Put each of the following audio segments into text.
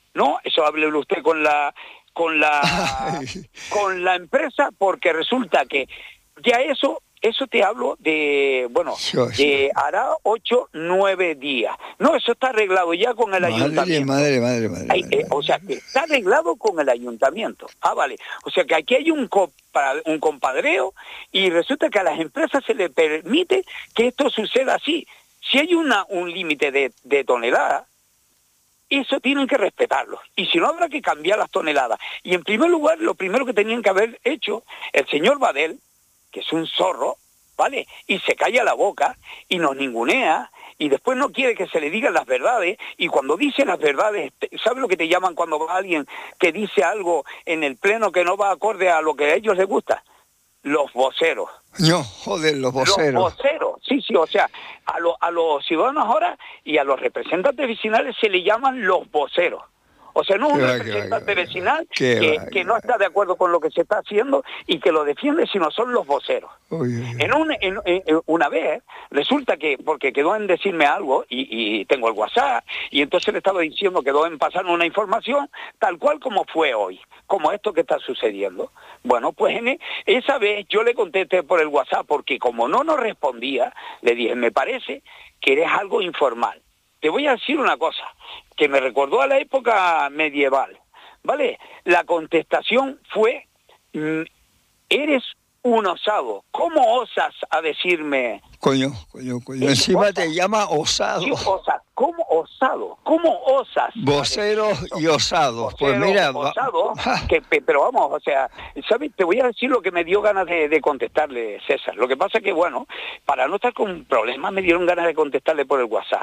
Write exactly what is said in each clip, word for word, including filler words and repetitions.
No, eso háblelo usted con la con la con la empresa, porque resulta que ya eso eso te hablo de, bueno, de hará ocho, nueve días. No, eso está arreglado ya con el madre, ayuntamiento. Madre, madre, madre, Hay, madre, eh, o sea, que está arreglado con el ayuntamiento. Ah, vale. O sea, que aquí hay un, compa, un compadreo y resulta que a las empresas se les permite que esto suceda así. Si hay una un límite de, de toneladas, eso tienen que respetarlo. Y si no, habrá que cambiar las toneladas. Y en primer lugar, lo primero que tenían que haber hecho el señor Badel, que es un zorro, ¿vale? Y se calla la boca y nos ningunea y después no quiere que se le digan las verdades, y cuando dice las verdades, ¿sabe lo que te llaman cuando va alguien que dice algo en el pleno que no va acorde a lo que a ellos les gusta? Los voceros. No, joder, los voceros. Los voceros, sí, sí, o sea, a, lo, a los ciudadanos ahora y a los representantes vecinales se le llaman los voceros. O sea, no un va, representante va, vecinal que, que, va, que no está de acuerdo con lo que se está haciendo y que lo defiende, sino son los voceros. Uy, uy, uy. En, un, en, en una vez, resulta que, porque quedó en decirme algo, y, y tengo el WhatsApp, y entonces le estaba diciendo, quedó en pasarme una información, tal cual como fue hoy, como esto que está sucediendo. Bueno, pues en esa vez yo le contesté por el WhatsApp, porque como no nos respondía, le dije, me parece que eres algo informal. Te voy a decir una cosa, que me recordó a la época medieval, ¿vale? La contestación fue, eres un osado. ¿Cómo osas a decirme? Coño, coño, coño. Encima osas. Te llama osado. Sí, osas. ¿Cómo osado? ¿Cómo osas? Voceros y osados. Pues mira... Osado, que, pero vamos, o sea, ¿sabes? Te voy a decir lo que me dio ganas de, de contestarle, César. Lo que pasa es que, bueno, para no estar con problemas, me dieron ganas de contestarle por el WhatsApp.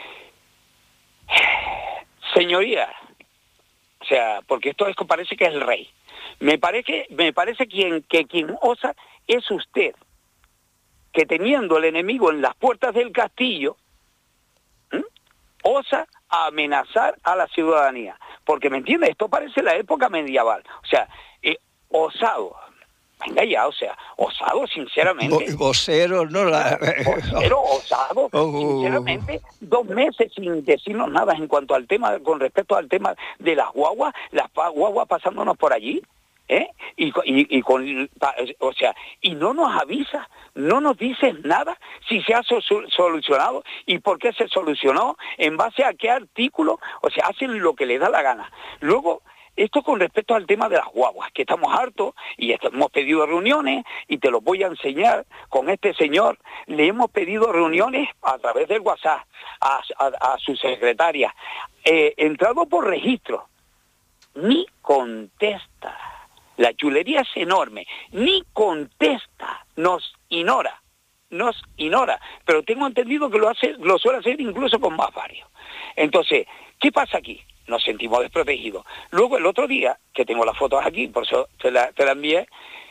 Señoría, o sea, porque esto es, parece que es el rey. Me parece, me parece quien, que quien osa es usted, que teniendo el enemigo en las puertas del castillo, ¿eh? osa amenazar a la ciudadanía. Porque, ¿me entiende? Esto parece la época medieval. O sea, eh, osado. Venga ya, o sea, osado, sinceramente. Vocero, no la... Vocero, osado, oh. sinceramente, dos meses sin decirnos nada en cuanto al tema, con respecto al tema de las guaguas, las guaguas pasándonos por allí, ¿eh? Y, y, y con, o sea, y no nos avisa, no nos dices nada si se ha solucionado y por qué se solucionó, en base a qué artículo, o sea, hacen lo que les da la gana. Luego, esto con respecto al tema de las guaguas, que estamos hartos y hemos pedido reuniones, y te lo voy a enseñar con este señor. Le hemos pedido reuniones a través del WhatsApp a, a, a su secretaria, eh, entrado por registro, ni contesta. La chulería es enorme, ni contesta, nos ignora, nos ignora, pero tengo entendido que lo hace, lo suele hacer incluso con más varios. Entonces, ¿qué pasa aquí? Nos sentimos desprotegidos. Luego el otro día, que tengo las fotos aquí, por eso te la, te la envié,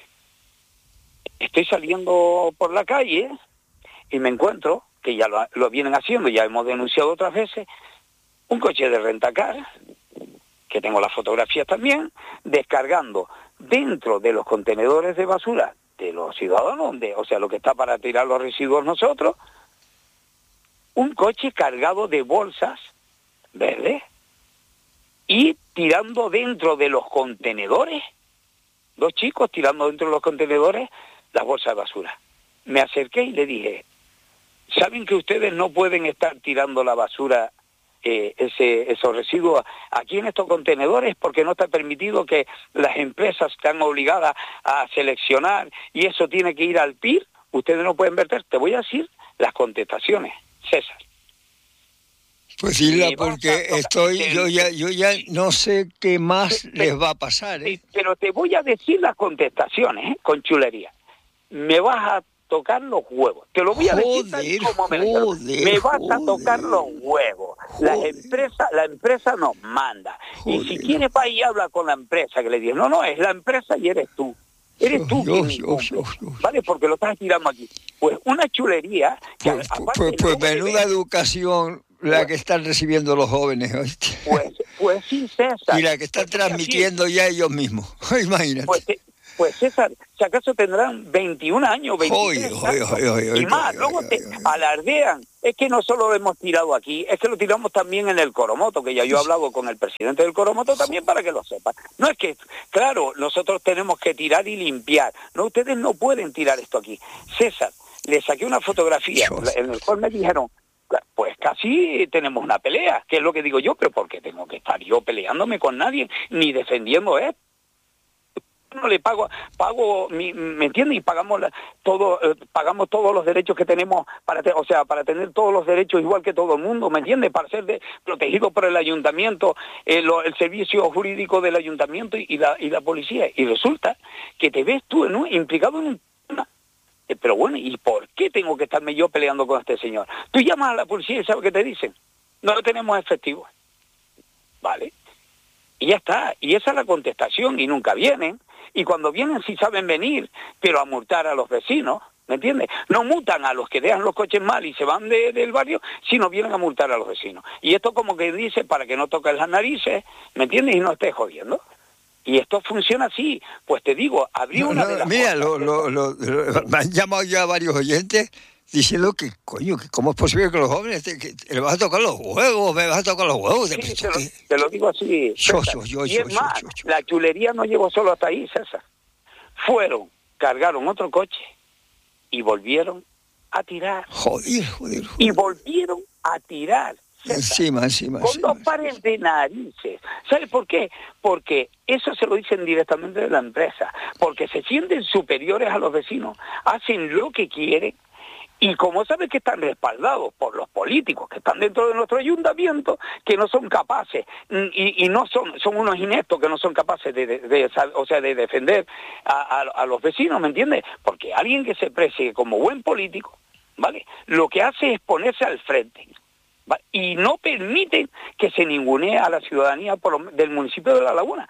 estoy saliendo por la calle y me encuentro, que ya lo, lo vienen haciendo, ya hemos denunciado otras veces, un coche de rentacar, que tengo las fotografías también, descargando dentro de los contenedores de basura de los ciudadanos, de, o sea, lo que está para tirar los residuos nosotros, un coche cargado de bolsas verdes, y tirando dentro de los contenedores, dos chicos tirando dentro de los contenedores las bolsas de basura. Me acerqué y le dije, ¿saben que ustedes no pueden estar tirando la basura, eh, ese, esos residuos aquí en estos contenedores, porque no está permitido, que las empresas están obligadas a seleccionar y eso tiene que ir al P I R? Ustedes no pueden verter. Te voy a decir las contestaciones, César. Pues dila, porque estoy, yo ya, yo ya no sé qué más pero, les va a pasar, ¿eh? Pero te voy a decir las contestaciones, ¿eh? Con chulería. Me vas a tocar los huevos. Te lo voy a joder, decir tal como me joder, Me vas joder, a tocar los huevos. La empresa, la empresa nos manda. Joder. Y si quieres va y habla con la empresa, que le digas, no, no, es la empresa y eres tú. Eres tú Dios, quien Dios, Dios, Dios. ¿Vale? Porque lo estás tirando aquí. Pues una chulería... Que pues pues, pues menuda ve... educación la que están recibiendo los jóvenes, ¿oíste? Pues, pues sí, César. Y la que están pues transmitiendo ya ellos mismos, imagínate. Pues te, Pues César, si acaso tendrán veintiún años, veintitrés Oy, oy, oy, oy, oy, y más, oy, luego oy, te oy, oy. alardean. Es que no solo lo hemos tirado aquí, es que lo tiramos también en el Coromoto, que ya yo he hablado con el presidente del Coromoto también para que lo sepan. No es que, claro, nosotros tenemos que tirar y limpiar. No, ustedes no pueden tirar esto aquí. César, le saqué una fotografía Dios. en el cual me dijeron, pues casi tenemos una pelea, que es lo que digo yo, pero ¿por qué tengo que estar yo peleándome con nadie, ni defendiendo esto? No le pago, pago, mi, ¿me entiendes? Y pagamos la, todo, eh, pagamos todos los derechos que tenemos para, te, o sea, para tener todos los derechos igual que todo el mundo, ¿me entiendes? Para ser de, protegido por el ayuntamiento, eh, lo, el servicio jurídico del ayuntamiento y, y la y la policía. Y resulta que te ves tú, ¿no?, implicado en un tema. Eh, pero bueno, ¿y por qué tengo que estarme yo peleando con este señor? Tú llamas a la policía y ¿sabes qué te dicen? No tenemos efectivo. ¿Vale? Y ya está. Y esa es la contestación. Y nunca vienen. Y cuando vienen sí saben venir, pero a multar a los vecinos, ¿me entiendes? No multan a los que dejan los coches mal y se van de, del barrio, sino vienen a multar a los vecinos. Y esto como que dice para que no toques las narices, ¿me entiendes? Y no estés jodiendo. Y esto funciona así. Pues te digo, abrí No, una no, de las mira, cosas, lo, lo, lo, lo- me han llamado ya varios oyentes diciendo que, coño, que cómo es posible que los jóvenes te, que te le vas a tocar los huevos, me vas a tocar los huevos. Sí, ¿Esto te, lo, qué? te lo digo así, Yo, César. yo, yo, Y yo, es yo, más, yo, yo. la chulería no llegó solo hasta ahí, César. Fueron, cargaron otro coche y volvieron a tirar. Joder, joder, joder. Y volvieron a tirar, César, Encima, encima, con encima. dos pares de narices. ¿Sabes por qué? Porque eso se lo dicen directamente de la empresa. Porque se sienten superiores a los vecinos, hacen lo que quieren. Y como sabes que están respaldados por los políticos que están dentro de nuestro ayuntamiento, que no son capaces, y, y no son son unos ineptos que no son capaces de, de, de o sea, de defender a, a, a los vecinos, ¿me entiendes? Porque alguien que se precie como buen político, ¿vale?, lo que hace es ponerse al frente, ¿vale?, y no permiten que se ningunee a la ciudadanía por lo, del municipio de La Laguna.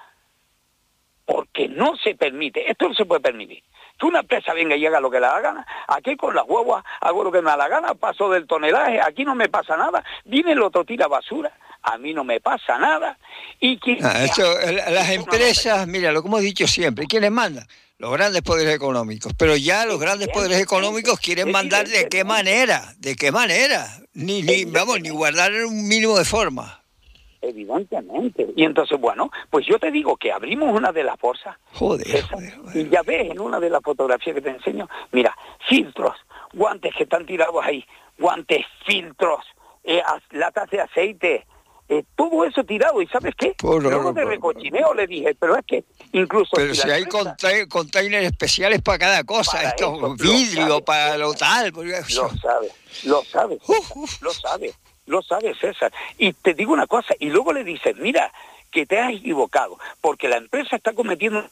Porque no se permite, esto no se puede permitir. Que una empresa venga y haga lo que le da la gana, aquí con las guaguas hago lo que me da la gana, paso del tonelaje, aquí no me pasa nada, viene el otro tira basura, a mí no me pasa nada. Y que, Ah, esto, el- las eso no empresas, mira, lo que hemos dicho siempre, ¿quiénes mandan? Los grandes poderes económicos. Pero ya los grandes poderes económicos quieren mandar de qué manera, de qué manera. Ni, ni vamos, ni guardar un mínimo de forma. Evidentemente. Y entonces, bueno, pues yo te digo que abrimos una de las bolsas. Joder, Esa, joder, joder. y ya ves en una de las fotografías que te enseño, mira, filtros, guantes que están tirados ahí, guantes, filtros, eh, latas de aceite, eh, todo eso tirado. ¿Y sabes qué? Por, Luego de por, recochineo le dije, pero es que incluso... Pero si si la hay empresa, conte- containers especiales para cada cosa, Para esto eso, lo vidrio, sabe, para lo tal. Porque... Lo sabe, lo sabe, César, lo sabe, lo sabe César. Y te digo una cosa, y luego le dices, mira, que te has equivocado, porque la empresa está cometiendo...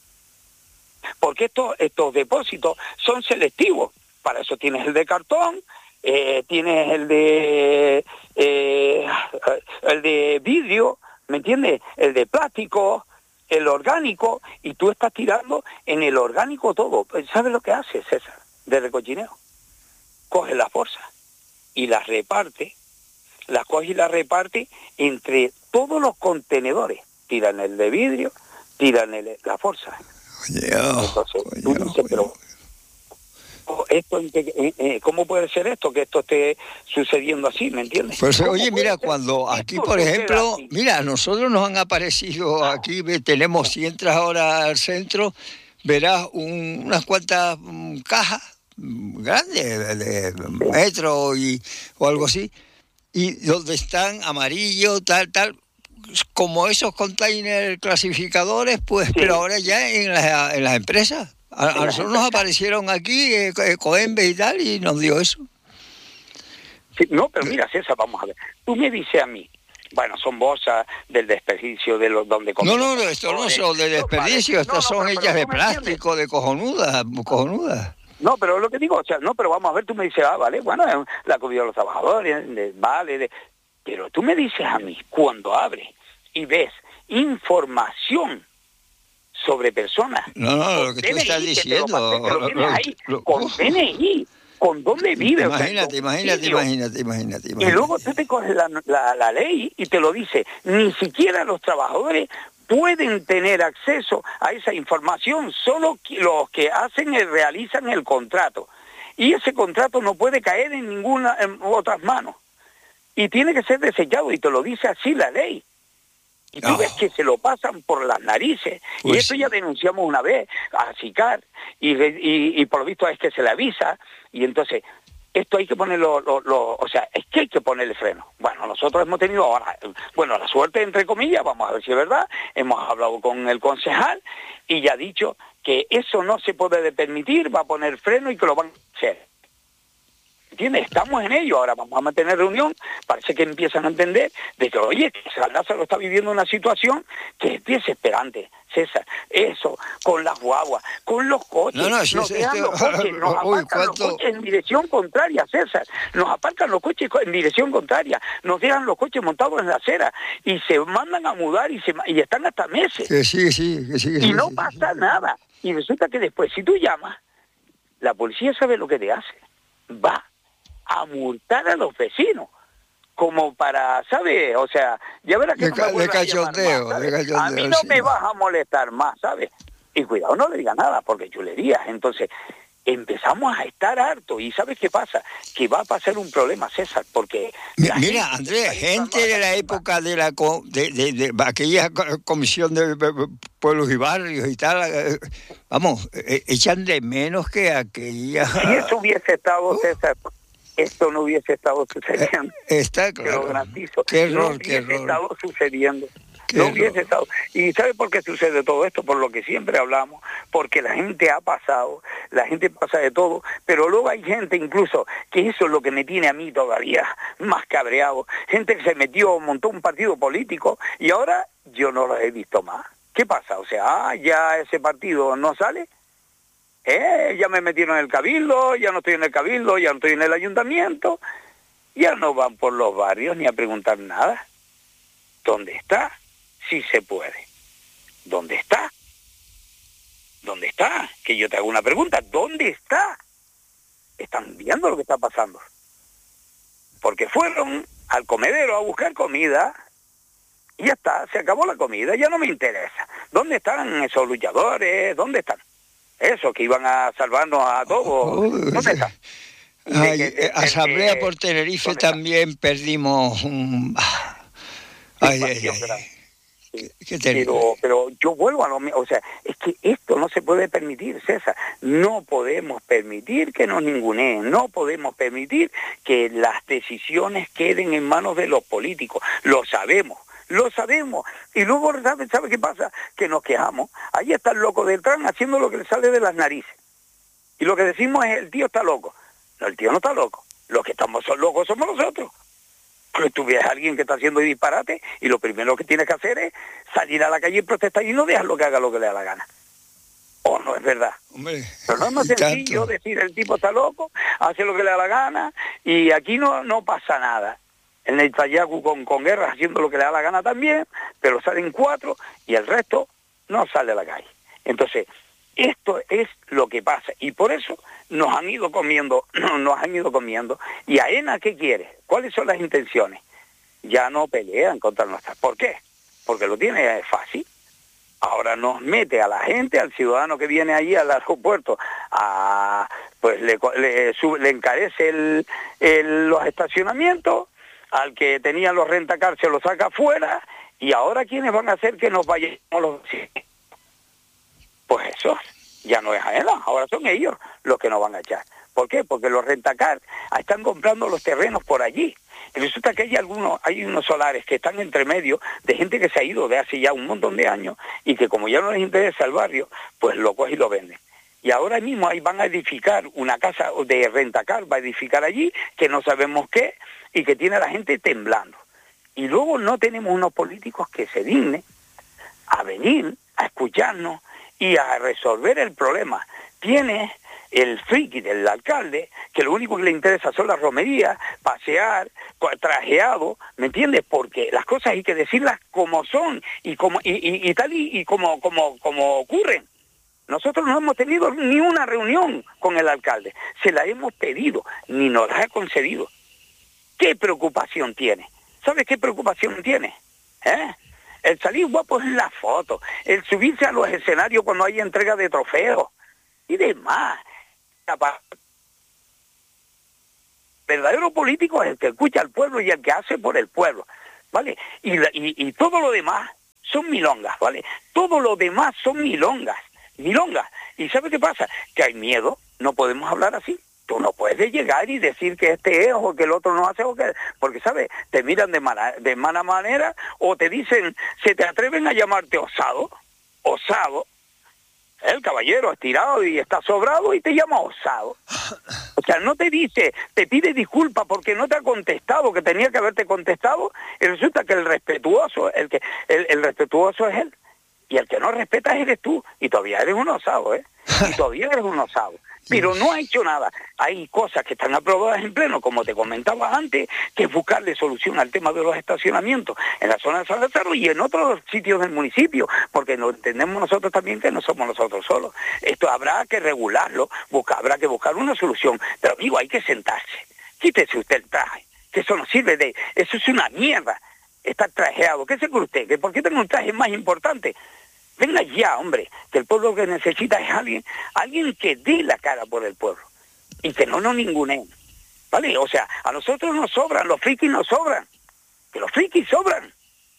Porque estos, estos depósitos son selectivos. Para eso tienes el de cartón, eh, tienes el de eh, el de vidrio, ¿me entiendes? El de plástico, el orgánico, y tú estás tirando en el orgánico todo. ¿Sabes lo que hace, César, de recochineo? Coge las bolsas y las reparte, las coge y las reparte entre todos los contenedores. Tiran el de vidrio, tiran el, la bolsa. Entonces, tú dices, pero esto, eh, eh, ¿cómo puede ser esto? Que esto esté sucediendo así, ¿me entiendes? Pues oye, mira, cuando aquí, por ejemplo, mira, nosotros nos han aparecido aquí, ve, tenemos, si entras ahora al centro, verás un, unas cuantas um, cajas um, grandes, de, de metro y, o algo así, y donde están amarillo, tal, tal, como esos containers clasificadores, pues, sí. Pero ahora ya en, la, en las empresas. A, a nosotros nos aparecieron aquí eh, Coembe y tal, y nos dio eso. Sí, no, pero mira, César, vamos a ver. Tú me dices a mí, bueno, son bolsas del desperdicio de los donde no, no, no, esto no son de desperdicio, no, estas no, no, son pero, hechas pero de plástico, de cojonudas, cojonudas. No, pero lo que digo, o sea, no, pero vamos a ver, tú me dices, ah, vale, bueno, la comida de los trabajadores, de, vale, de, pero tú me dices a mí, cuando abres y ves información sobre personas. No, no, lo que tú D N I, estás diciendo. Que lo pasé, que lo ahí, lo, con D N I, con dónde vive. Imagínate, o sea, imagínate, imagínate, imagínate, imagínate. Y luego tú te coges la, la, la ley y te lo dice. Ni siquiera los trabajadores pueden tener acceso a esa información solo los que hacen y realizan el contrato. Y ese contrato no puede caer en ninguna en otras manos. Y tiene que ser desechado, y te lo dice así la ley. Y tú oh. ves que se lo pasan por las narices. Pues... Y esto ya denunciamos una vez a SICAR, y, y, y por lo visto es que se le avisa, y entonces... Esto hay que ponerlo, lo, lo, o sea, es que hay que ponerle freno. Bueno, nosotros hemos tenido ahora, bueno, la suerte, entre comillas, vamos a ver si es verdad, hemos hablado con el concejal y ya ha dicho que eso no se puede permitir, va a poner freno y que lo van a hacer. ¿Entiendes? Estamos en ello, ahora vamos a mantener reunión, parece que empiezan a entender de que, oye, que San Lázaro está viviendo una situación que es desesperante, César. Eso, con las guaguas, con los coches, no, no, si nos dejan este... los coches, nos Uy, aparcan ¿cuánto? los coches en dirección contraria, César. Nos aparcan los coches en dirección contraria, nos dejan los coches montados en la acera y se mandan a mudar y, se, y están hasta meses. Que sí, sí, que sí, que y sí, no sí, pasa sí. nada. Y resulta que después, si tú llamas, la policía sabe lo que te hace. Va a multar a los vecinos, como para, ¿sabes? O sea, ya verás que de, no me de cachondeo, más, de cachondeo, a mí no sí. me vas a molestar más, ¿sabes? Y cuidado, no le diga nada, porque chulerías. Entonces, empezamos a estar hartos, y ¿sabes qué pasa? Que va a pasar un problema, César, porque... Mira, Andrés, gente de la época de la de, de, de, de aquella comisión de pueblos y barrios y tal, vamos, echan de menos que aquella... Si eso hubiese estado, César, esto no hubiese estado sucediendo. Eh, está claro. Te lo garantizo. Qué error, no qué hubiese error. estado sucediendo. Qué no error. hubiese estado. ¿Y sabe por qué sucede todo esto? Por lo que siempre hablamos, porque la gente ha pasado, la gente pasa de todo, pero luego hay gente incluso, que eso es lo que me tiene a mí todavía más cabreado, gente que se metió, montó un partido político, y ahora yo no los he visto más. ¿Qué pasa? O sea, ah, ya ese partido no sale, ¿eh? Ya me metieron en el cabildo, ya no estoy en el cabildo, ya no estoy en el ayuntamiento, ya no van por los barrios ni a preguntar nada. ¿Dónde está? Sí se puede. ¿Dónde está? ¿Dónde está? Que yo te hago una pregunta. ¿Dónde está? Están viendo lo que está pasando. Porque fueron al comedero a buscar comida y ya está, se acabó la comida, ya no me interesa. ¿Dónde están esos luchadores? ¿Dónde están? Esos que iban a salvarnos a todos. ¿Dónde están? Ay, de, de, Asamblea de, por Tenerife también perdimos un... Ay, ay, ay. Sí, ¿Qué pero, pero yo vuelvo a lo mismo, o sea, es que esto no se puede permitir, César, no podemos permitir que nos ninguneen, no podemos permitir que las decisiones queden en manos de los políticos, lo sabemos, lo sabemos, y luego, ¿sabe, sabe qué pasa? Que nos quejamos, ahí está el loco del tran haciendo lo que le sale de las narices, y lo que decimos es, el tío está loco, no, el tío no está loco, los que estamos son locos somos nosotros. Que tú ves a alguien que está haciendo disparate y lo primero que tienes que hacer es salir a la calle y protestar y no dejarlo que haga lo que le da la gana. ¿O no es verdad? Hombre, pero no es más sencillo tanto. Decir el tipo está loco, hace lo que le da la gana y aquí no, no pasa nada. En el Tayacu con, con guerra haciendo lo que le da la gana también, pero salen cuatro y el resto no sale a la calle. Entonces, esto es lo que pasa y por eso nos han ido comiendo, nos han ido comiendo. ¿Y AENA qué quiere? ¿Cuáles son las intenciones? Ya no pelean contra nuestras. ¿Por qué? Porque lo tiene fácil. Ahora nos mete a la gente, al ciudadano que viene allí al aeropuerto, a, pues le, le, sub, le encarece el, el, los estacionamientos, al que tenía los rentacar se los saca afuera, y ahora ¿quiénes van a hacer que nos vayamos los vecinos? Pues eso ya no es AENA, ahora son ellos los que nos van a echar. ¿Por qué? Porque los rentacar están comprando los terrenos por allí. Y resulta que hay algunos, hay unos solares que están entre medio de gente que se ha ido de hace ya un montón de años y que como ya no les interesa el barrio, pues lo cogen y lo venden. Y ahora mismo ahí van a edificar una casa de rentacar, va a edificar allí, que no sabemos qué, y que tiene a la gente temblando. Y luego no tenemos unos políticos que se dignen a venir, a escucharnos, y a resolver el problema. Tiene el friki del alcalde, que lo único que le interesa son las romerías, pasear, trajeado, ¿me entiendes? Porque las cosas hay que decirlas como son y como y, y, y tal y, y como, como, como ocurren. Nosotros no hemos tenido ni una reunión con el alcalde, se la hemos pedido, ni nos la ha concedido. ¿Qué preocupación tiene? ¿Sabes qué preocupación tiene? ¿Eh? el salir guapo en la foto, el subirse a los escenarios cuando hay entrega de trofeos y demás. El verdadero político es el que escucha al pueblo y el que hace por el pueblo, ¿vale? Y, y, y todo lo demás son milongas, ¿vale? Todo lo demás son milongas, milongas. ¿Y sabe qué pasa? Que hay miedo, no podemos hablar así. Tú no puedes llegar y decir que este es o que el otro no hace, o que, porque, ¿sabes? Te miran de mala, de mala manera o te dicen, se te atreven a llamarte osado, osado. El caballero estirado y está sobrado y te llama osado. O sea, no te dice, te pide disculpas porque no te ha contestado, que tenía que haberte contestado, y resulta que el respetuoso, el que el, el respetuoso es él, y el que no respeta eres tú, y todavía eres un osado, ¿eh? Y todavía eres un osado. Pero no ha hecho nada. Hay cosas que están aprobadas en pleno, como te comentaba antes, que es buscarle solución al tema de los estacionamientos en la zona de San Lázaro y en otros sitios del municipio, porque no entendemos nosotros también que no somos nosotros solos. Esto habrá que regularlo, busca, habrá que buscar una solución. Pero, amigo, hay que sentarse. Quítese usted el traje, que eso no sirve de... Eso es una mierda, estar trajeado. ¿Qué se cree usted? ¿Que por qué tengo un traje más importante? Venga ya, hombre, que el pueblo que necesita es alguien, alguien que dé la cara por el pueblo y que no nos ninguneen, ¿vale? O sea, a nosotros nos sobran, los frikis nos sobran, que los frikis sobran.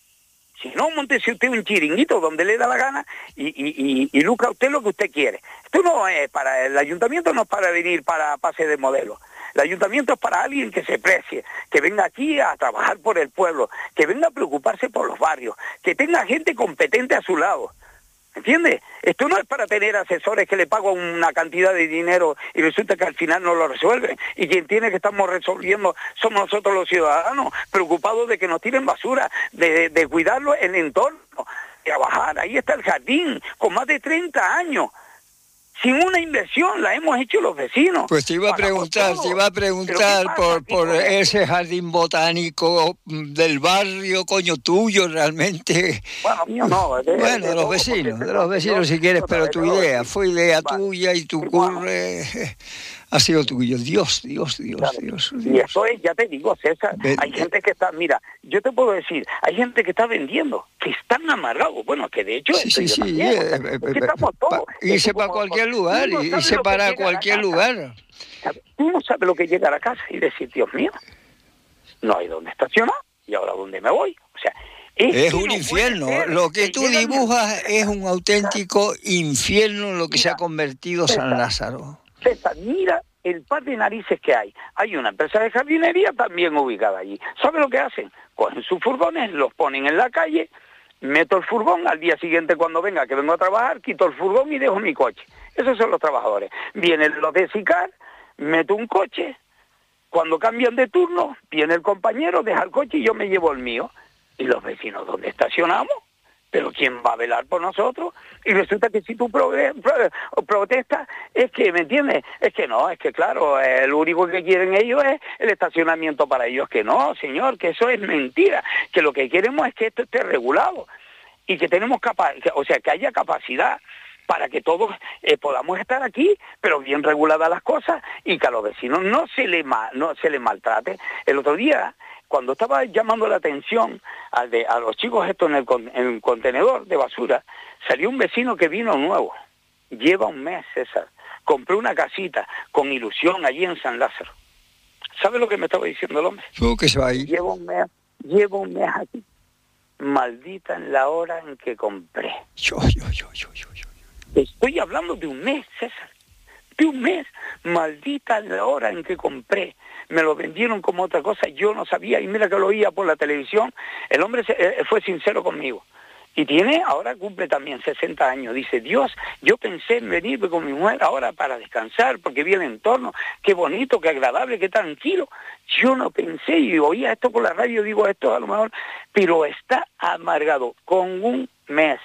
Si no, montese usted un chiringuito donde le da la gana y, y, y, y lucra usted lo que usted quiere. Esto no es para, el ayuntamiento no es para venir para pase de modelo. El ayuntamiento es para alguien que se precie, que venga aquí a trabajar por el pueblo, que venga a preocuparse por los barrios, que tenga gente competente a su lado. ¿Entiendes? Esto no es para tener asesores que le pagan una cantidad de dinero y resulta que al final no lo resuelven. Y quien tiene que estamos resolviendo somos nosotros los ciudadanos, preocupados de que nos tiren basura, de, de cuidarlo en el entorno, trabajar. Ahí está el jardín, con más de treinta años. Sin una inversión, la hemos hecho los vecinos. Pues te iba a preguntar, te iba a preguntar por, por ese jardín botánico del barrio, coño, tuyo realmente. Bueno, mío no. De, bueno, de, de los vecinos, de los vecinos si quieres, pero tu idea, fue idea tuya y tu curre ha sido tuyo. Dios, Dios, Dios, claro. Dios, Dios. Y eso es, ya te digo, César, Ven, hay gente que está, mira, yo te puedo decir, hay gente que está vendiendo, que están amargados. Bueno, que de hecho... Sí, sí, sí. También, eh, o sea, eh, es que estamos todos. Irse para cualquier lugar, no irse para cualquier lugar. Tú no sabes lo que llega a la casa y decir, Dios mío, no hay dónde estacionar, y ahora dónde me voy. O sea, es, es un no infierno. Lo que, que tú dibujas es un auténtico infierno en lo que mira, se ha convertido César, San Lázaro. César, mira el par de narices que hay. Hay una empresa de jardinería también ubicada allí. ¿Sabe lo que hacen? Cogen sus furgones, los ponen en la calle, meto el furgón, al día siguiente cuando venga, que vengo a trabajar, quito el furgón y dejo mi coche. Esos son los trabajadores. Vienen los de SICAR, meto un coche, cuando cambian de turno, viene el compañero, deja el coche y yo me llevo el mío. ¿Y los vecinos dónde estacionamos? ¿Pero quién va a velar por nosotros? Y resulta que si tú pro, pro, protestas, es que, ¿me entiendes? Es que no, es que claro, eh, lo único que quieren ellos es el estacionamiento para ellos. Que no, señor, que eso es mentira. Que lo que queremos es que esto esté regulado y que tenemos capacidad, o sea, que haya capacidad para que todos eh, podamos estar aquí, pero bien reguladas las cosas y que a los vecinos no se les ma, no se les maltrate. El otro día, cuando estaba llamando la atención a, de, a los chicos estos en el, en el contenedor de basura, salió un vecino que vino nuevo. Lleva un mes, César. Compró una casita con ilusión allí en San Lázaro. ¿Sabe lo que me estaba diciendo el hombre? ¿Tú que se va ahí? Llevo un mes, llevo un mes aquí. Maldita en la hora en que compré. Yo, yo, yo, yo, yo, yo. Estoy hablando de un mes, César. De un mes. Maldita la hora en que compré. Me lo vendieron como otra cosa, yo no sabía, y mira que lo oía por la televisión. El hombre se, eh, fue sincero conmigo. Y tiene, ahora cumple también sesenta años. Dice, Dios, yo pensé en venir con mi mujer ahora para descansar, porque vi el entorno, qué bonito, qué agradable, qué tranquilo. Yo no pensé, y oía esto por la radio, digo esto a lo mejor, pero está amargado con un mes.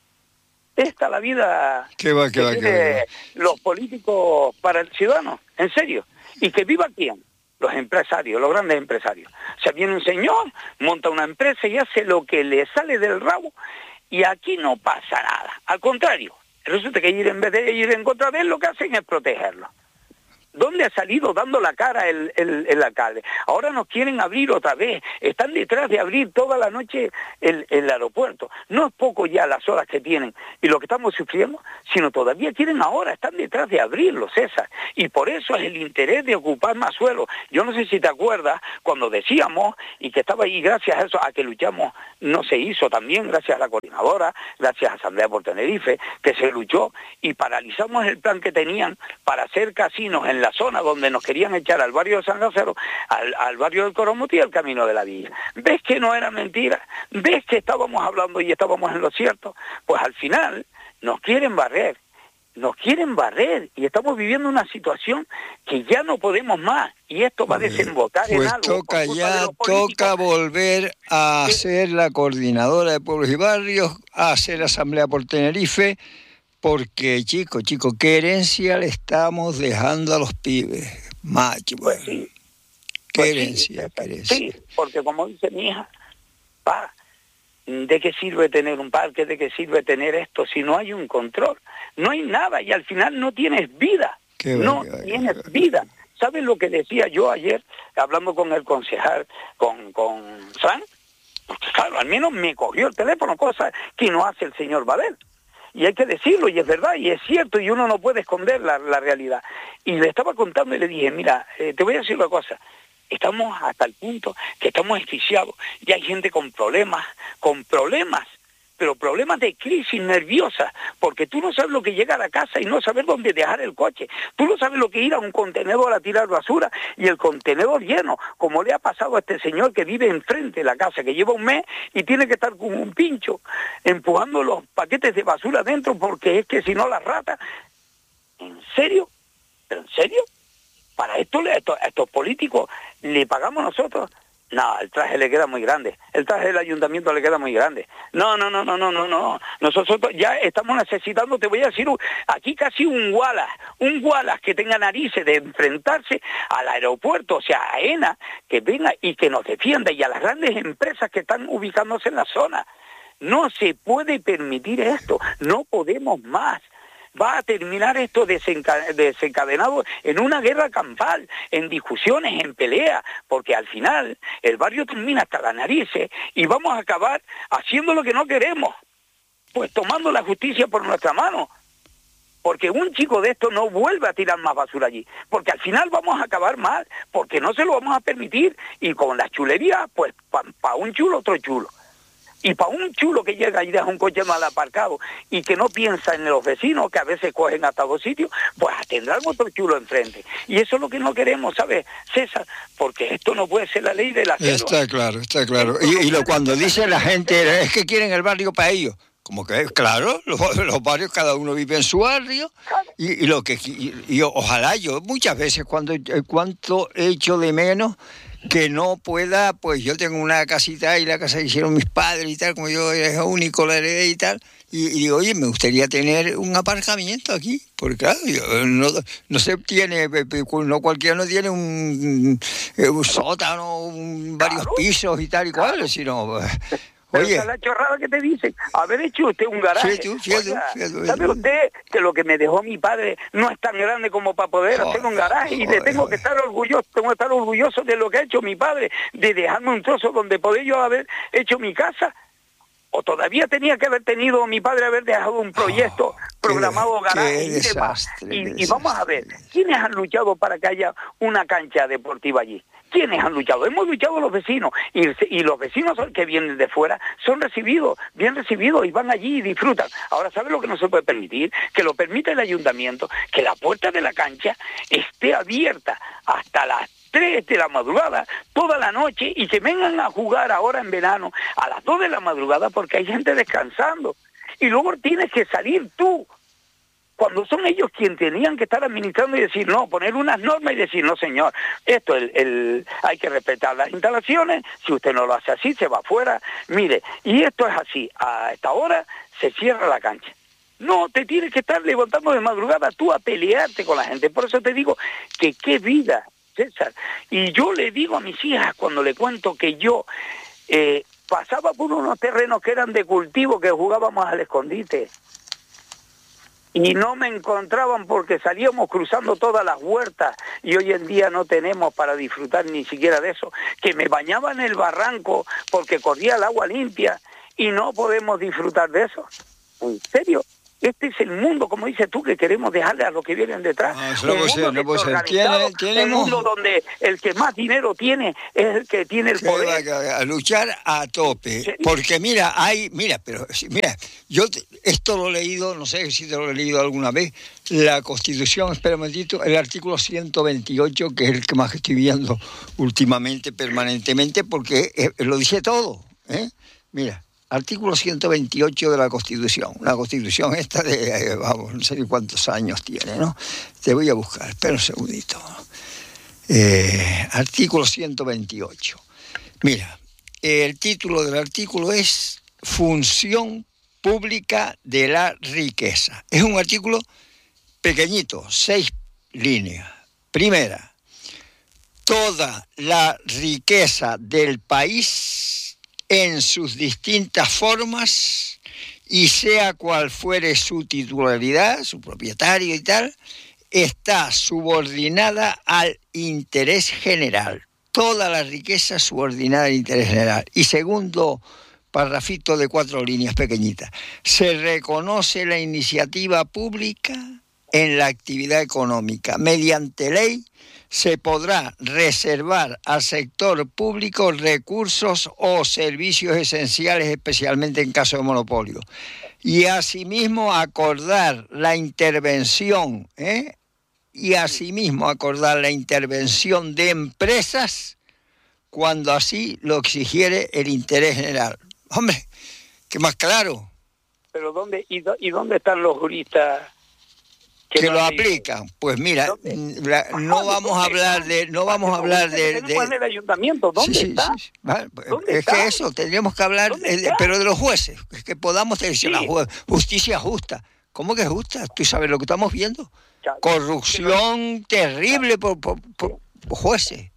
Esta la vida ¿Qué va, qué va, que qué va? Los políticos para el ciudadano, en serio. ¿Y que viva quién? Los empresarios, los grandes empresarios. O sea, viene un señor, monta una empresa y hace lo que le sale del rabo y aquí no pasa nada. Al contrario, resulta que ir en vez de ir en contra de él, lo que hacen es protegerlo. ¿Dónde ha salido dando la cara el, el, el alcalde? Ahora nos quieren abrir otra vez, están detrás de abrir toda la noche el, el aeropuerto. No es poco ya las horas que tienen y lo que estamos sufriendo, sino todavía quieren ahora, están detrás de abrirlo, César. Y por eso es el interés de ocupar más suelo. Yo no sé si te acuerdas cuando decíamos, y que estaba ahí gracias a eso, a que luchamos, no se hizo también, gracias a la coordinadora, gracias a Asamblea por Tenerife, que se luchó y paralizamos el plan que tenían para hacer casinos en la zona donde nos querían echar al barrio de San Lázaro, al, al barrio del Coromotí y al Camino de la Villa. ¿Ves que no era mentira? ¿Ves que estábamos hablando y estábamos en lo cierto? Pues al final nos quieren barrer, nos quieren barrer y estamos viviendo una situación que ya no podemos más y esto va a desembocar pues en algo. Toca ya, toca volver a ¿sí? ser la coordinadora de pueblos y barrios, a hacer Asamblea por Tenerife. Porque, chico, chico, ¿qué herencia le estamos dejando a los pibes? Macho, pues sí. ¿Qué pues herencia? Sí, ¿Qué herencia? Sí, porque como dice mi hija, pa, ¿de qué sirve tener un parque? ¿De qué sirve tener esto si no hay un control? No hay nada y al final no tienes vida. Qué no vaya, tienes vaya, vida. Vaya. ¿Sabes lo que decía yo ayer, hablando con el concejal, con, con Fran? Porque claro, al menos me cogió el teléfono, cosa que no hace el señor Badel. Y hay que decirlo, y es verdad, y es cierto, y uno no puede esconder la, la realidad. Y le estaba contando y le dije, mira, eh, te voy a decir una cosa, estamos hasta el punto que estamos asfixiados, y hay gente con problemas, con problemas, pero problemas de crisis nerviosa, porque tú no sabes lo que llega a la casa y no sabes dónde dejar el coche. Tú no sabes lo que ir a un contenedor a tirar basura y el contenedor lleno, como le ha pasado a este señor que vive enfrente de la casa, que lleva un mes y tiene que estar con un pincho empujando los paquetes de basura dentro porque es que si no las ratas... ¿En serio? ¿Pero en serio? ¿Para esto, esto a estos políticos le pagamos nosotros? No, el traje le queda muy grande. El traje del ayuntamiento le queda muy grande. No, no, no, no, no, no, no. Nosotros ya estamos necesitando, te voy a decir, aquí casi un Wallace, un Wallace que tenga narices de enfrentarse al aeropuerto, o sea, a AENA, que venga y que nos defienda, y a las grandes empresas que están ubicándose en la zona. No se puede permitir esto, no podemos más. Va a terminar esto desencadenado en una guerra campal, en discusiones, en peleas, porque al final el barrio termina hasta las narices y vamos a acabar haciendo lo que no queremos, pues tomando la justicia por nuestra mano, porque un chico de esto no vuelve a tirar más basura allí, porque al final vamos a acabar mal, porque no se lo vamos a permitir, y con las chulerías, pues para pa un chulo, otro chulo. Y para un chulo que llega y deja un coche mal aparcado y que no piensa en los vecinos, que a veces cogen hasta dos sitios, pues tendrán otro chulo enfrente. Y eso es lo que no queremos, ¿sabes, César? Porque esto no puede ser la ley de la selva. Está claro, está claro. Y, y lo cuando dice la gente es que quieren el barrio para ellos. Como que, claro, los, los barrios, cada uno vive en su barrio, y, y lo que y, y ojalá yo, muchas veces, cuando cuánto echo de menos que no pueda, pues yo tengo una casita y la casa que hicieron mis padres y tal, como yo era único, la heredé y tal, y, y digo, oye, me gustaría tener un aparcamiento aquí, porque claro, yo, no, no se tiene, no cualquiera no tiene un, un sótano, un, varios claro, pisos y tal y cual, claro. Sino... Pero oye, esa es la chorrada que te dicen, haber hecho usted un garaje. Sí, tú, fíjate, Oiga, fíjate, ¿sabe usted que lo que me dejó mi padre no es tan grande como para poder joder, hacer un garaje? Y joder, le tengo joder. que estar orgulloso, tengo que estar orgulloso de lo que ha hecho mi padre, de dejarme un trozo donde poder yo haber hecho mi casa. O todavía tenía que haber tenido mi padre haber dejado un proyecto oh, programado, qué, garaje qué y desastre, demás. Y, desastre. y vamos a ver, ¿quiénes han luchado para que haya una cancha deportiva allí? ¿Quiénes han luchado? Hemos luchado los vecinos, y, y los vecinos que vienen de fuera son recibidos, bien recibidos, y van allí y disfrutan. Ahora, ¿sabe lo que no se puede permitir? Que lo permita el ayuntamiento, que la puerta de la cancha esté abierta hasta las tres de la madrugada, toda la noche, y que vengan a jugar ahora en verano a las dos de la madrugada porque hay gente descansando. Y luego tienes que salir tú, cuando son ellos quienes tenían que estar administrando y decir, no, poner unas normas y decir, no señor, esto el, el, hay que respetar las instalaciones, si usted no lo hace así, se va afuera, mire, y esto es así, a esta hora se cierra la cancha. No, te tienes que estar levantando de madrugada tú a pelearte con la gente, por eso te digo que qué vida, César. Y yo le digo a mis hijas cuando le cuento que yo eh, pasaba por unos terrenos que eran de cultivo, que jugábamos al escondite, y no me encontraban porque salíamos cruzando todas las huertas y hoy en día no tenemos para disfrutar ni siquiera de eso, que me bañaba en el barranco porque corría el agua limpia y no podemos disfrutar de eso. ¿En serio? Este es el mundo, como dices tú, que queremos dejarle a los que vienen detrás. No, eso no puede ser, no puede ser. ¿Tiene, tiene el mundo donde el que más dinero tiene es el que tiene el poder. A, a luchar a tope. ¿Sí? Porque mira, hay, mira, pero mira, yo te, esto lo he leído, no sé si te lo he leído alguna vez, la Constitución, espera un momentito, el artículo ciento veintiocho, que es el que más estoy viendo últimamente, permanentemente, porque eh, lo dice todo, ¿eh? Mira. Artículo ciento veintiocho de la Constitución. Una Constitución esta de, eh, vamos, no sé cuántos años tiene, ¿no? Te voy a buscar, espera un segundito. Eh, artículo ciento veintiocho. Mira, el título del artículo es Función Pública de la Riqueza. Es un artículo pequeñito, seis líneas. Primera, toda la riqueza del país en sus distintas formas y sea cual fuere su titularidad, su propietario y tal, está subordinada al interés general. Toda la riqueza subordinada al interés general. Y segundo parrafito de cuatro líneas pequeñitas. Se reconoce la iniciativa pública en la actividad económica. Mediante ley se podrá reservar al sector público recursos o servicios esenciales, especialmente en caso de monopolio. Y asimismo acordar la intervención, ¿eh? y asimismo acordar la intervención de empresas cuando así lo exigiere el interés general. Hombre, ¿qué más claro? Pero ¿dónde y, y dónde están los juristas que, que lo aplican? Pues mira, la, no vamos a hablar de, no vamos a hablar de, de en el ayuntamiento, ¿dónde sí, está? Sí, sí. Vale, es está? que eso tendríamos que hablar, de, pero de los jueces, es que podamos decir sí. la justicia justa. ¿Cómo que justa? ¿Tú sabes lo que estamos viendo? Claro. Corrupción claro. terrible por, por, por jueces.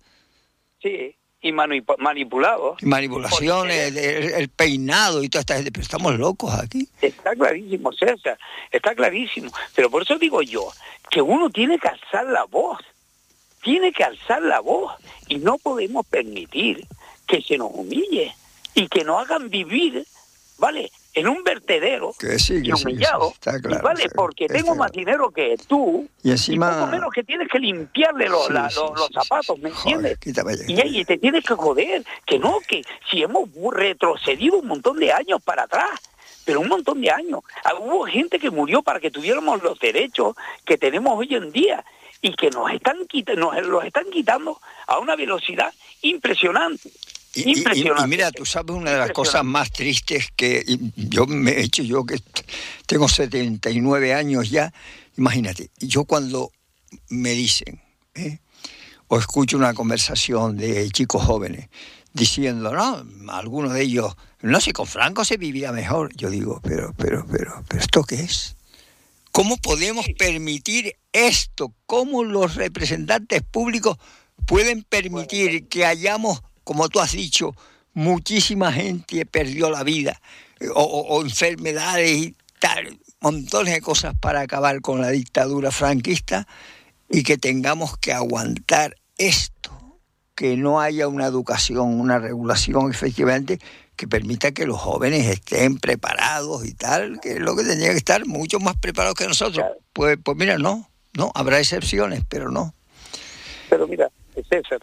Sí. Y manip- manipulados. Y manipulaciones, el, el peinado y toda esta gente. Pero estamos locos aquí. Está clarísimo, César. Está clarísimo. Pero por eso digo yo, que uno tiene que alzar la voz. Tiene que alzar la voz. Y no podemos permitir que se nos humille y que nos hagan vivir, ¿vale?, en un vertedero que sí, que y humillado, sí, que sí. Está claro, y vale, porque tengo claro. más dinero que tú, y encima... y poco menos que tienes que limpiarle los, sí, la, sí, los, sí, los zapatos, sí, ¿me entiendes? Joder, y, y te tienes que joder, que no, que si hemos retrocedido un montón de años para atrás, pero un montón de años. Hubo gente que murió para que tuviéramos los derechos que tenemos hoy en día, y que nos están quit- nos los están quitando a una velocidad impresionante. Y, y, y mira, tú sabes una de las cosas más tristes que yo me he hecho, yo que tengo setenta y nueve años ya, imagínate, yo cuando me dicen, ¿eh? o escucho una conversación de chicos jóvenes diciendo, no, algunos de ellos, no sé, con Franco se vivía mejor, yo digo, pero, pero, pero, pero ¿esto qué es? ¿Cómo podemos permitir esto? ¿Cómo los representantes públicos pueden permitir que hayamos, como tú has dicho, muchísima gente perdió la vida, o, o, o enfermedades y tal, montones de cosas para acabar con la dictadura franquista, y que tengamos que aguantar esto, que no haya una educación, una regulación efectivamente que permita que los jóvenes estén preparados y tal, que es lo que tendría que estar mucho más preparados que nosotros? Pues, pues mira, no, no, habrá excepciones, pero no. Pero mira, César,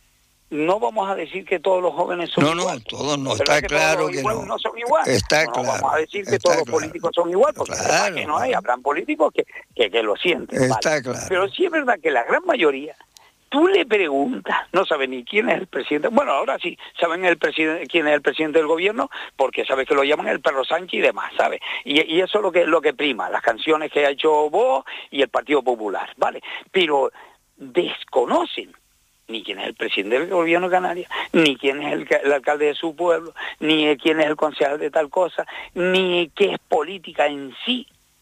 no vamos a decir que todos los jóvenes son no, iguales. No, todos no, está que claro todos que no. no. son iguales. Está no, claro. No vamos a decir que todos claro. los políticos son iguales, porque claro, que no hay, habrán políticos que, que, que lo sienten. Está vale. claro. Pero sí es verdad que la gran mayoría, tú le preguntas, no saben ni quién es el presidente. Bueno, ahora sí, saben el presidente, quién es el presidente del gobierno, porque sabes que lo llaman el perro Sánchez y demás, ¿sabes? Y, y eso es lo que, lo que prima, las canciones que ha hecho Vox y el Partido Popular, ¿vale? Pero desconocen ni quién es el presidente del gobierno de Canarias, ni quién es el, el alcalde de su pueblo, ni quién es el concejal de tal cosa, ni qué es política en sí.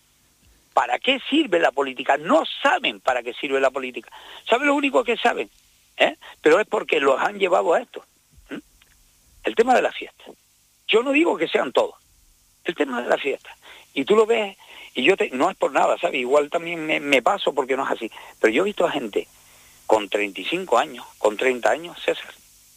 ¿Para qué sirve la política? No saben para qué sirve la política. ¿Saben lo único que saben? ¿Eh? Pero es porque los han llevado a esto. ¿Mm? El tema de la fiesta. Yo no digo que sean todos. El tema de la fiesta. Y tú lo ves Y yo te, no es por nada, ¿sabes? Igual también me, me paso porque no es así. Pero yo he visto a gente con treinta y cinco años, con treinta años, César,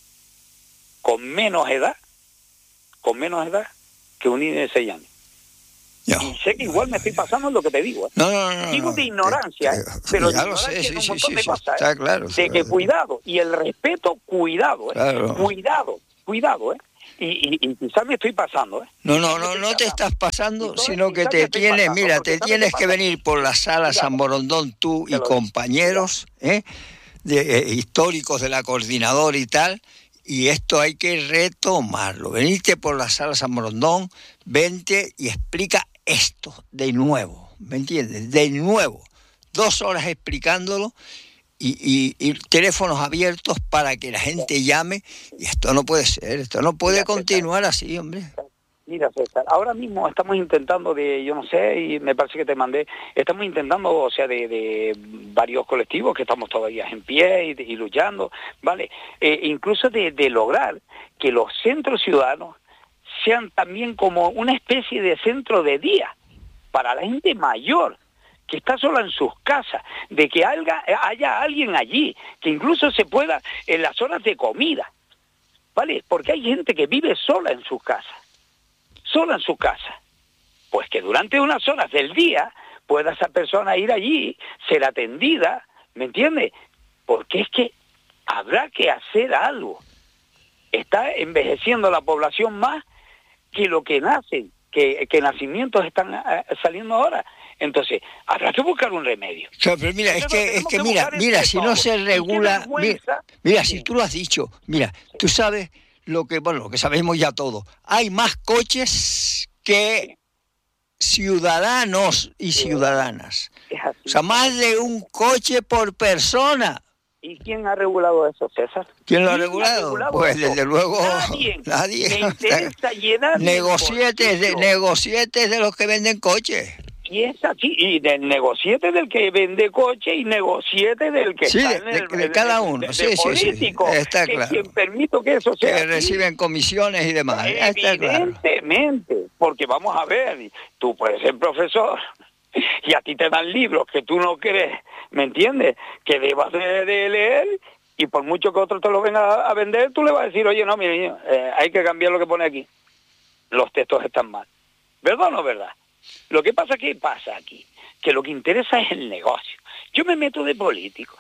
con menos edad, con menos edad que un niño de seis años. No, y sé que igual me estoy pasando en lo que te digo. ¿eh? No, no, no. Digo de ignorancia, que, que, ¿eh? Pero ya de lo sé, sí, un sí, montón sí, de sí, cosas, está ¿eh? claro. De está que cuidado, y el respeto, cuidado, ¿eh? Claro. Cuidado, cuidado, ¿eh? Y, y, y quizás me estoy pasando, ¿eh? No, no, no, no te estás pasando, Entonces, sino que te tienes, pasando, mira, te tienes que venir por la sala San Borondón tú y compañeros, ¿eh? De, eh, históricos de la coordinadora y tal, y esto hay que retomarlo. Venite por la sala San Borondón, vente y explica esto de nuevo, ¿me entiendes? De nuevo, dos horas explicándolo. Y, y, y teléfonos abiertos para que la gente llame, y esto no puede ser, esto no puede Mira, continuar César, así, hombre. Mira, César, ahora mismo estamos intentando de, yo no sé, y me parece que te mandé, estamos intentando, o sea, de, de varios colectivos que estamos todavía en pie y, y luchando, ¿vale? Eh, incluso de, de lograr que los centros ciudadanos sean también como una especie de centro de día para la gente mayor, que está sola en sus casas, de que haya, haya alguien allí, que incluso se pueda en las horas de comida, ¿vale? Porque hay gente que vive sola en sus casas, sola en su casa. Pues que durante unas horas del día pueda esa persona ir allí, ser atendida, ¿me entiendes? Porque es que habrá que hacer algo. Está envejeciendo la población más que lo que nacen, que, que nacimientos están uh, saliendo ahora. Entonces, habrá que buscar un remedio. O sea, pero mira, es que, es que, que mira, mira, si no se regula, mira, mira, si tú lo has dicho, mira, tú sabes lo que, bueno, lo que sabemos ya todo. Hay más coches que ciudadanos y ciudadanas. O sea, más de un coche por persona. ¿Y quién ha regulado eso, César? ¿Quién lo ha regulado? Ha regulado pues eso? Desde luego nadie. nadie. Me interesa llenar negocietes de, negocietes de los que venden coches. Y es aquí, y del negociete del que vende coche y negociete del que sí, está de, en el, de, de cada uno, de, sí, de sí, político, sí, está que claro. quien permito que eso sea que así, reciben comisiones y demás. Evidentemente, claro. Porque vamos a ver, tú puedes ser profesor y a ti te dan libros que tú no crees, ¿me entiendes? Que debas de, de leer, y por mucho que otro te lo venga a, a vender, tú le vas a decir, oye, no, mi niño, eh, hay que cambiar lo que pone aquí. Los textos están mal. ¿Verdad o no verdad? Lo que pasa, ¿qué pasa aquí? Que lo que interesa es el negocio. Yo me meto de político.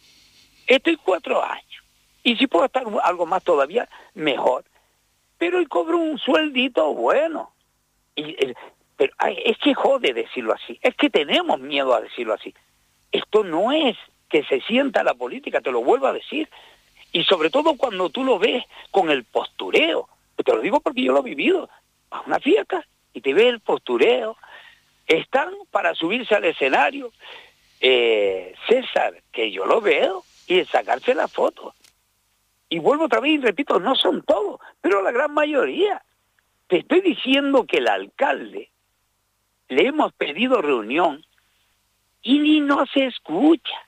Estoy cuatro años. Y si puedo estar algo más todavía, mejor. Pero cobro un sueldito bueno. Y, pero ay, es que jode decirlo así. Es que tenemos miedo a decirlo así. Esto no es que se sienta la política, te lo vuelvo a decir. Y sobre todo cuando tú lo ves con el postureo. Te lo digo porque yo lo he vivido. A una fiesta y te ves el postureo. Están para subirse al escenario, eh, César, que yo lo veo, y sacarse la foto. Y vuelvo otra vez y repito, no son todos, pero la gran mayoría. Te estoy diciendo que el alcalde le hemos pedido reunión y ni nos escucha.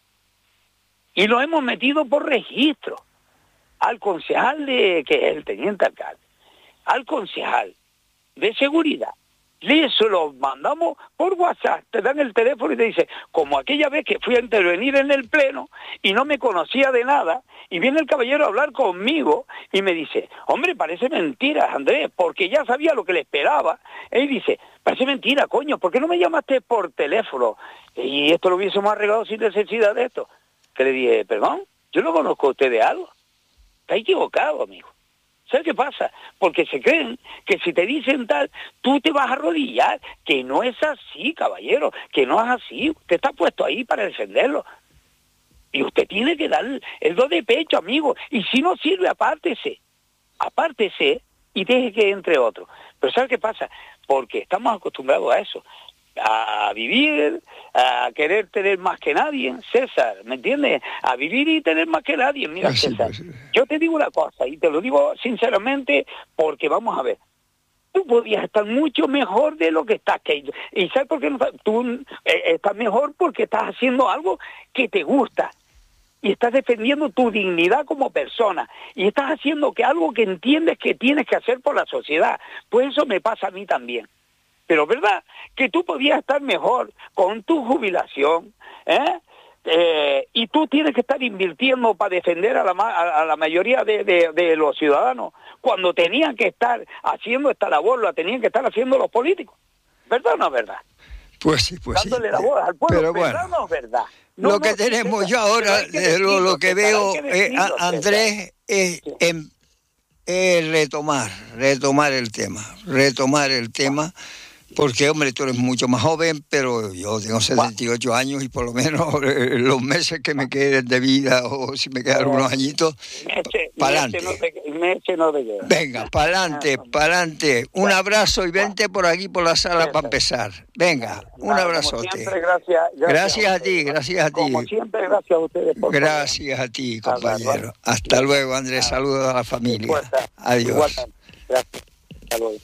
Y lo hemos metido por registro. Al concejal de, que es el teniente alcalde, al concejal de seguridad, se lo mandamos por WhatsApp, te dan el teléfono y te dice, como aquella vez que fui a intervenir en el pleno y no me conocía de nada, y viene el caballero a hablar conmigo y me dice, hombre, parece mentira, Andrés, porque ya sabía lo que le esperaba. Él dice, parece mentira, coño, ¿por qué no me llamaste por teléfono? Y esto lo hubiésemos arreglado sin necesidad de esto. Que le dije, perdón, yo no conozco a usted de algo. Está equivocado, amigo. ¿Sabes qué pasa? Porque se creen que si te dicen tal, tú te vas a arrodillar, que no es así, caballero, que no es así. Usted está puesto ahí para defenderlo. Y usted tiene que dar el do de pecho, amigo. Y si no sirve, apártese. Apártese y deje que entre otro. Pero ¿sabes qué pasa? Porque estamos acostumbrados a eso. A vivir, a querer tener más que nadie, César, ¿me entiendes? A vivir y tener más que nadie. Mira, pues sí, César, pues sí. Yo te digo una cosa, y te lo digo sinceramente, porque vamos a ver, tú podías estar mucho mejor de lo que estás, que, y ¿sabes por qué no estás? Tú eh, estás mejor porque estás haciendo algo que te gusta, y estás defendiendo tu dignidad como persona, y estás haciendo que algo que entiendes que tienes que hacer por la sociedad. Pues eso me pasa a mí también. pero ¿verdad? Que tú podías estar mejor con tu jubilación, ¿eh? Eh, y tú tienes que estar invirtiendo para defender a la, a la mayoría de, de, de los ciudadanos, cuando tenían que estar haciendo esta labor, la tenían que estar haciendo los políticos. ¿Verdad o no es verdad? Pues sí, pues Dándole sí. la voz al pueblo, pero ¿verdad bueno, o no es verdad? No, lo no, que tenemos yo ahora, de lo, lo que veo, eh, a, Andrés, es, sí. en, es retomar, retomar el tema, retomar el tema. Porque, hombre, tú eres mucho más joven, pero yo tengo setenta y ocho años y por lo menos los meses que me queden de vida o si me quedan algunos añitos, para adelante. No te queda. Venga, para adelante, para adelante. Un abrazo y vente por aquí, por la sala para empezar. Venga, un abrazote. Como siempre, gracias, gracias, gracias a, a ti, gracias a ti. Como siempre, gracias a ustedes. Por gracias favor. a ti, compañero. Hasta luego, Andrés. Saludos a la familia. Adiós. Gracias. Hasta luego.